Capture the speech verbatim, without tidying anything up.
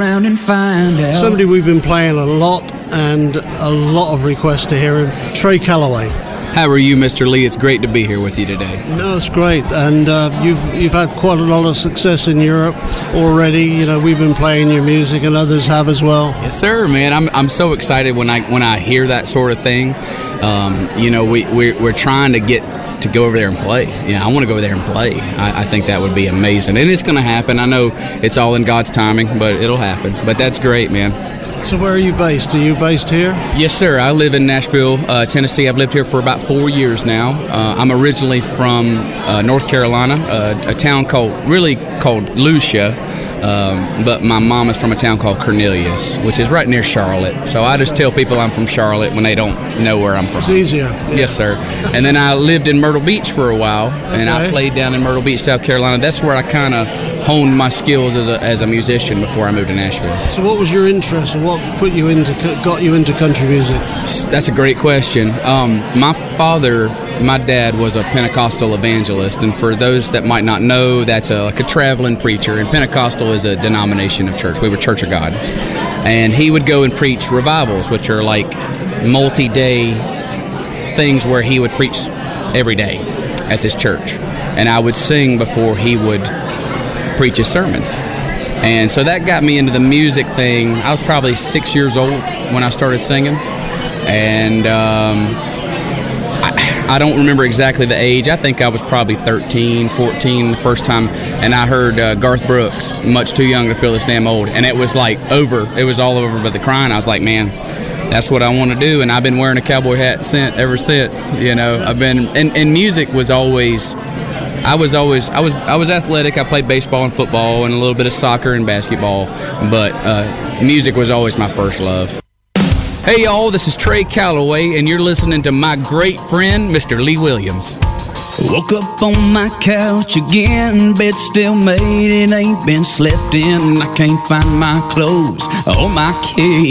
around and find out. Somebody we've been playing a lot, and a lot of requests to hear him, Trey Calloway. How are you, Mister Lee? It's great to be here with you today. No, it's great, and uh, you've you've had quite a lot of success in Europe already. You know, we've been playing your music, and others have as well. Yes, sir, man. I'm I'm so excited when I when I hear that sort of thing. Um, you know, we we're, we're trying to get to go over there and play. You know, I want to go over there and play. I, I think that would be amazing, and it's going to happen. I know it's all in God's timing, but it'll happen. But that's great, man. So where are you based? Are you based here? Yes, sir. I live in Nashville, uh, Tennessee. I've lived here for about four years now. Uh, I'm originally from uh, North Carolina, uh, a town called, really called Lucia, um, but my mom is from a town called Cornelius, which is right near Charlotte. So I just tell people I'm from Charlotte when they don't know where I'm from. It's easier. Yeah. Yes, sir. And then I lived in Myrtle Beach for a while, and okay. I played down in Myrtle Beach, South Carolina. That's where I kind of honed my skills as a, as a musician before I moved to Nashville. So what was your interest, or what put you into, got you into country music? That's a great question. Um, my father, my dad, was a Pentecostal evangelist, and for those that might not know, that's a, like a traveling preacher, and Pentecostal is a denomination of church. We were Church of God. And he would go and preach revivals, which are like multi-day things where he would preach every day at this church. And I would sing before he would preach his sermons. And so that got me into the music thing. I was probably six years old when I started singing. And um, I, I don't remember exactly the age. I think I was probably thirteen, fourteen the first time. And I heard uh, Garth Brooks, Much Too Young to Feel This Damn Old. And it was like over. It was all over but the crying. I was like, man, that's what I want to do. And I've been wearing a cowboy hat since, ever since. You know, I've been, and, and music was always... I was always I was I was athletic. I played baseball and football and a little bit of soccer and basketball, but uh, music was always my first love. Hey y'all, this is Trey Calloway, and you're listening to my great friend, Mister Lee Williams. Woke up on my couch again, bed still made, it ain't been slept in. I can't find my clothes or my keys.